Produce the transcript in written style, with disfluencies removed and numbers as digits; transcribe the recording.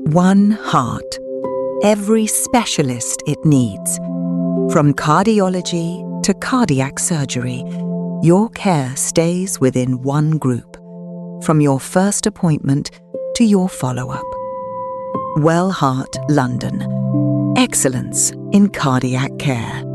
One heart. Every specialist it needs. From cardiology to cardiac surgery, your care stays within one group, from your first appointment to your follow-up. Well Heart London. Excellence in cardiac care.